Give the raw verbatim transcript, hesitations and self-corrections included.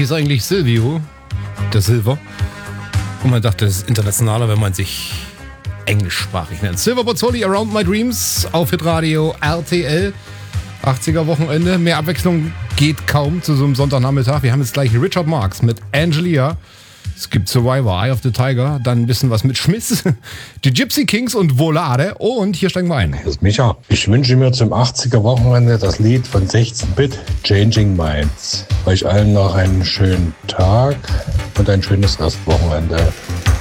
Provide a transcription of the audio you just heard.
hieß eigentlich Silvio, der Silver. Und man dachte, das ist internationaler, wenn man sich englischsprachig nennt. Silver Bozzoli, Around My Dreams auf Hitradio R T L. achtziger Wochenende. Mehr Abwechslung geht kaum zu so einem Sonntagnachmittag. Wir haben jetzt gleich Richard Marx mit Angelia. Es gibt Survivor, Eye of the Tiger. Dann ein bisschen was mit Schmiss. Die Gypsy Kings und Volare. Und hier steigen wir ein. Das ist Micha. Ich wünsche mir zum achtziger Wochenende das Lied von sechzehn Bit, Changing Minds. Euch allen noch einen schönen Tag und ein schönes Restwochenende.